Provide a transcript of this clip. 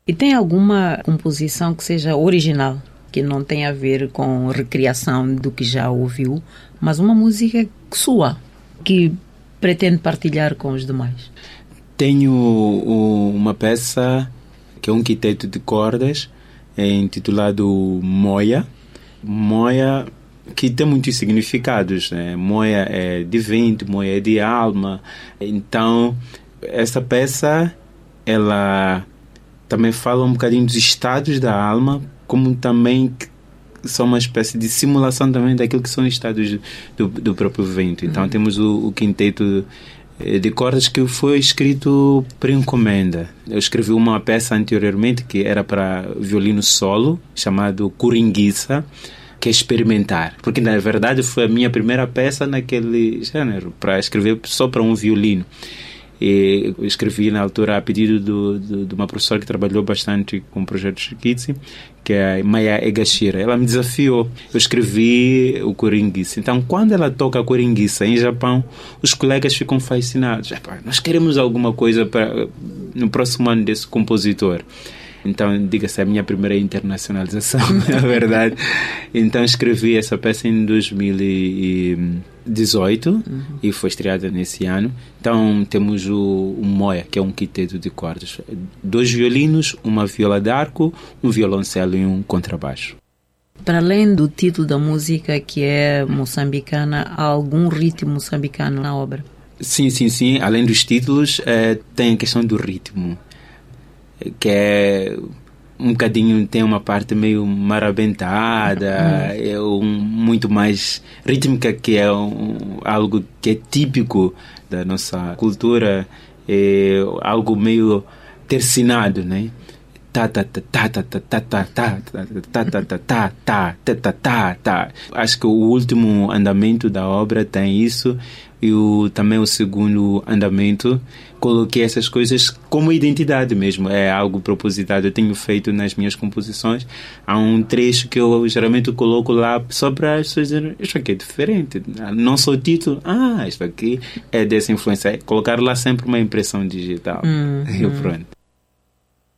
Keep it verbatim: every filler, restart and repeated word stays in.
E tem alguma composição que seja original, que não tenha a ver com recriação do que já ouviu, mas uma música sua, que pretende partilhar com os demais? Tenho uma peça que é um quinteto de cordas, é intitulado Moia. Moia, que tem muitos significados, né? Moia é de vento, Moia é de alma. Então, essa peça, ela também fala um bocadinho dos estados da alma, como também são uma espécie de simulação também daquilo que são os estados do, do próprio vento. Então, uhum. temos o, o quinteto de cordas que foi escrito por encomenda. Eu escrevi uma peça anteriormente que era para violino solo, chamado Coringuiça, que é experimentar. Porque, na verdade, foi a minha primeira peça naquele gênero, para escrever só para um violino. E eu escrevi na altura a pedido do, do, de uma professora que trabalhou bastante com o projeto Shikitsi, que é a Maya Egashira. Ela me desafiou. Eu escrevi o Coringuiça. Então, quando ela toca a Coringuiça em Japão, os colegas ficam fascinados. Nós queremos alguma coisa para, no próximo ano desse compositor. Então, diga-se, a minha primeira internacionalização, na verdade. Então, escrevi essa peça em dois mil e dezoito uhum. e foi estreada nesse ano. Então, temos o, o Moia, que é um quinteto de cordas. Dois violinos, uma viola d'arco, um violoncelo e um contrabaixo. Para além do título da música, que é moçambicana, há algum ritmo moçambicano na obra? Sim, sim, sim. Além dos títulos, é, tem a questão do ritmo, que é um bocadinho, tem uma parte meio marabentada, é um, muito mais rítmica, que é um, algo que é típico da nossa cultura, é algo meio tercinado, né? Ta ta ta ta ta ta ta ta ta ta ta ta ta ta ta ta. Acho que o último andamento da obra tem isso, e o, também o segundo andamento, coloquei essas coisas como identidade mesmo, é algo propositado. Eu tenho feito nas minhas composições, há um trecho que eu geralmente coloco lá só para as pessoas dizerem, isto aqui é diferente, não só o título, ah, isto aqui é dessa influência, é colocar lá sempre uma impressão digital. Hum, e hum. pronto.